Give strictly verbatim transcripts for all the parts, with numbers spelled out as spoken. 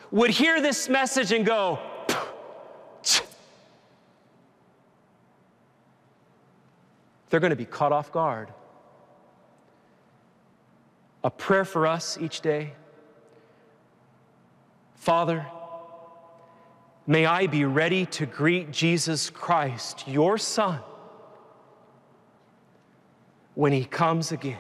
would hear this message and go, they're going to be caught off guard. A prayer for us each day. Father, may I be ready to greet Jesus Christ, your Son, when he comes again.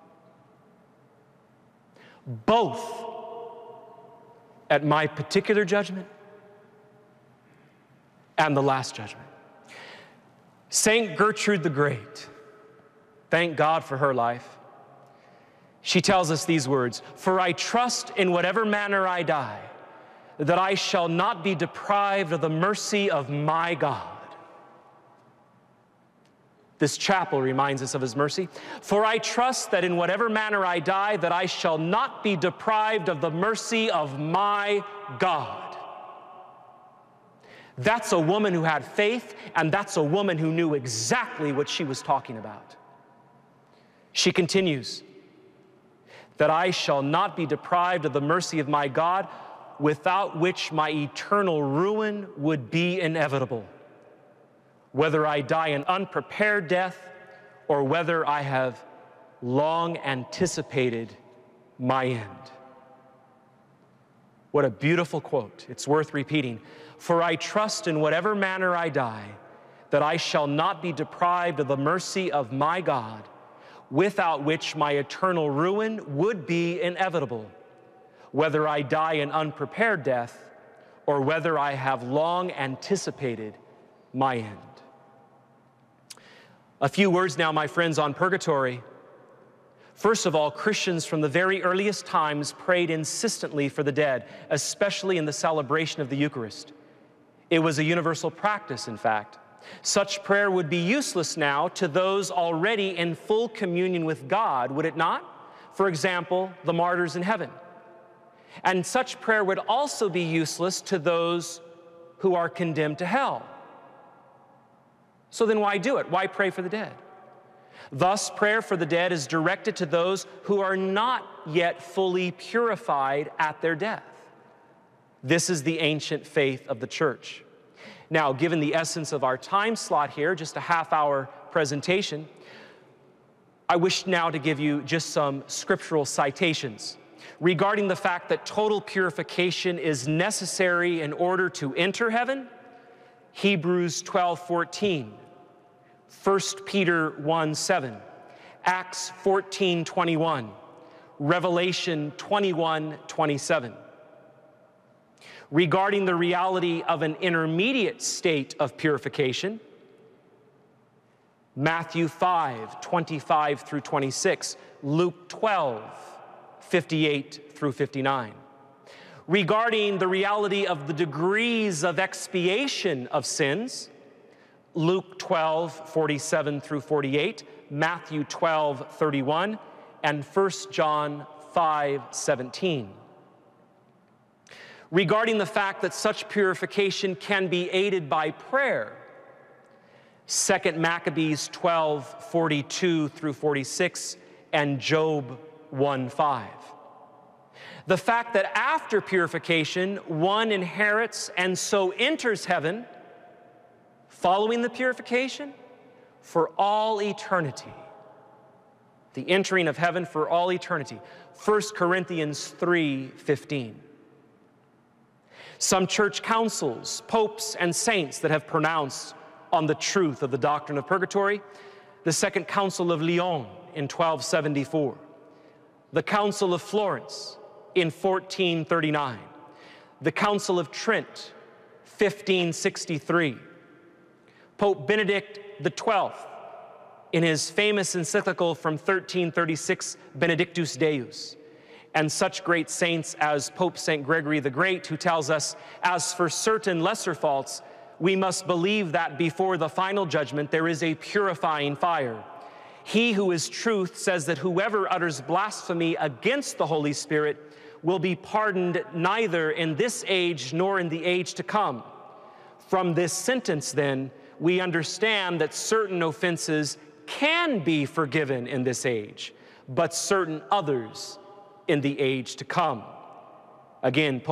Both at my particular judgment and the last judgment. Saint Gertrude the Great, thank God for her life. She tells us these words, "For I trust in whatever manner I die, that I shall not be deprived of the mercy of my God." This chapel reminds us of his mercy. "For I trust that in whatever manner I die, that I shall not be deprived of the mercy of my God." That's a woman who had faith, and that's a woman who knew exactly what she was talking about. She continues, "That I shall not be deprived of the mercy of my God, without which my eternal ruin would be inevitable, whether I die an unprepared death or whether I have long anticipated my end." What a beautiful quote. It's worth repeating. "For I trust in whatever manner I die, that I shall not be deprived of the mercy of my God, without which my eternal ruin would be inevitable, whether I die an unprepared death or whether I have long anticipated my end." A few words now, my friends, on purgatory. First of all, Christians from the very earliest times prayed insistently for the dead, especially in the celebration of the Eucharist. It was a universal practice, in fact. Such prayer would be useless now to those already in full communion with God, would it not? For example, the martyrs in heaven. And such prayer would also be useless to those who are condemned to hell. So then why do it? Why pray for the dead? Thus, prayer for the dead is directed to those who are not yet fully purified at their death. This is the ancient faith of the church. Now, given the essence of our time slot here, just a half-hour presentation, I wish now to give you just some scriptural citations regarding the fact that total purification is necessary in order to enter heaven. Hebrews twelve fourteen, First Peter one seven, Acts fourteen twenty-one, Revelation twenty-one twenty-seven. Regarding the reality of an intermediate state of purification, Matthew five twenty-five through twenty-six, Luke twelve fifty-eight through fifty-nine. Regarding the reality of the degrees of expiation of sins, Luke twelve forty-seven through forty-eight, Matthew twelve thirty-one, and First John five seventeen. Regarding the fact that such purification can be aided by prayer, Second Maccabees twelve forty-two through forty-six, and Job one five. The fact that after purification, one inherits and so enters heaven, following the purification, for all eternity. The entering of heaven for all eternity. First Corinthians three fifteen. Some church councils, popes, and saints that have pronounced on the truth of the doctrine of purgatory: the Second Council of Lyon in twelve seventy-four, the Council of Florence in fourteen thirty-nine, the Council of Trent, fifteen sixty-three, Pope Benedict the twelfth, in his famous encyclical from thirteen thirty-six, Benedictus Deus, and such great saints as Pope Saint Gregory the Great, who tells us, as for certain lesser faults, we must believe that before the final judgment there is a purifying fire. He who is truth says that whoever utters blasphemy against the Holy Spirit will be pardoned neither in this age nor in the age to come. From this sentence, then, we understand that certain offenses can be forgiven in this age, but certain others in the age to come. Again,